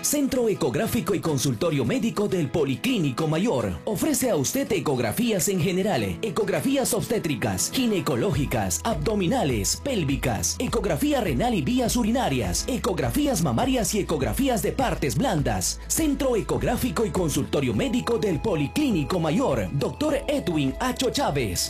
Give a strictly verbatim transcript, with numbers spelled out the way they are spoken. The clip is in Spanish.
Centro Ecográfico y Consultorio Médico del Policlínico Mayor. Ofrece a usted ecografías en general, ecografías obstétricas, ginecológicas, abdominales, pélvicas, ecografía renal y vías urinarias, ecografías mamarias y ecografías de partes blandas. Centro Ecográfico y Consultorio Médico del Policlínico Mayor. Doctor Edwin Acho Chávez.